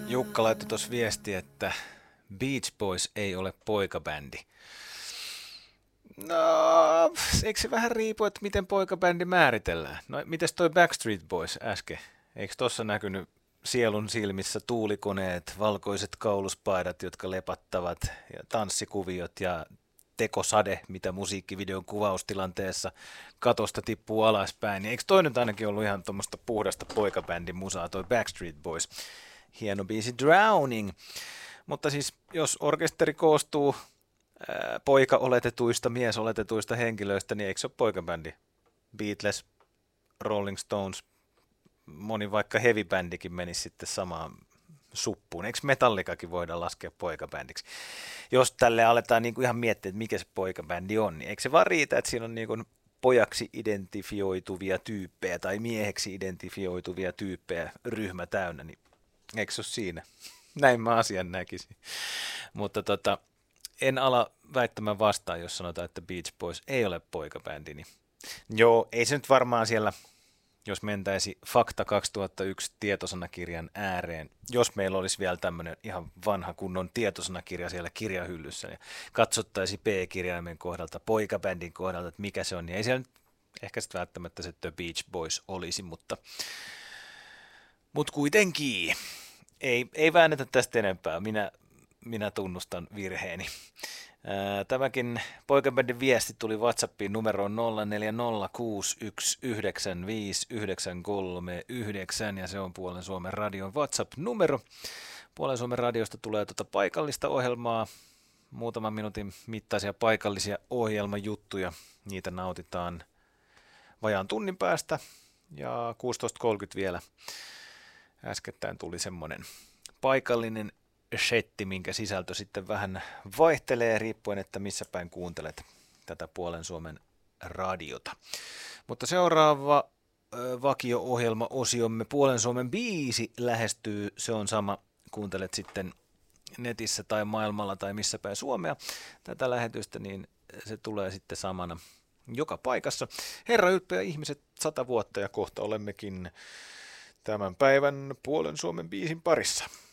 Jukka laittoi tuossa viesti, että Beach Boys ei ole poikabändi. No, eikö se vähän riipu, että miten poikabändi määritellään? No, mites toi Backstreet Boys äsken? Eikö tossa näkynyt sielun silmissä tuulikoneet, valkoiset kauluspaidat, jotka lepattavat, ja tanssikuviot ja tekosade, mitä musiikkivideon kuvaustilanteessa katosta tippuu alaspäin. Niin eikö toi nyt ainakin ollut ihan tuommoista puhdasta poikabändin musaa, toi Backstreet Boys? Hieno biisi Drowning. Mutta siis jos orkesteri koostuu poika-oletetuista, mies-oletetuista henkilöistä, niin eikö se ole poikabändi? Beatles, Rolling Stones, moni vaikka heavy-bändikin menisi sitten samaan suppuun. Eikö Metallicakin voida laskea poikabändiksi? Jos tälle aletaan niin kuin ihan miettiä, että mikä se poikabändi on, niin eikö se vaan riitä, että siinä on niin kuin pojaksi identifioituvia tyyppejä tai mieheksi identifioituvia tyyppejä ryhmä täynnä, niin eikö se ole siinä? Näin mä asian näkisin. Mutta en ala väittämään vastaan, jos sanotaan, että Beach Boys ei ole poikabändi. Niin joo, ei se nyt varmaan siellä, jos mentäisi Fakta 2001 tietosanakirjan ääreen, jos meillä olisi vielä tämmöinen ihan vanha kunnon tietosanakirja siellä kirjahyllyssä, ja katsottaisi P-kirjaimen kohdalta, poikabändin kohdalta, että mikä se on, niin ei se nyt ehkä sitten välttämättä se The Beach Boys olisi, mutta kuitenkin. Ei väännetä tästä enempää. Minä tunnustan virheeni. Tämäkin poikabändin viesti tuli WhatsAppiin numeroon 0406195939 ja se on Puolen Suomen radion WhatsApp-numero. Puolen Suomen radiosta tulee paikallista ohjelmaa, muutaman minuutin mittaisia paikallisia ohjelmajuttuja. Niitä nautitaan vajaan tunnin päästä ja 16.30 vielä. Äskettäin tuli semmoinen paikallinen setti, minkä sisältö sitten vähän vaihtelee riippuen, että missä päin kuuntelet tätä Puolen Suomen radiota. Mutta seuraava vakio-ohjelma-osiomme Puolen Suomen biisi lähestyy. Se on sama, kuuntelet sitten netissä tai maailmalla tai missä päin Suomea tätä lähetystä, niin se tulee sitten samana joka paikassa. Herra ylpeä ihmiset, 100 vuotta ja kohta olemmekin tämän päivän Puolen Suomen biisin parissa.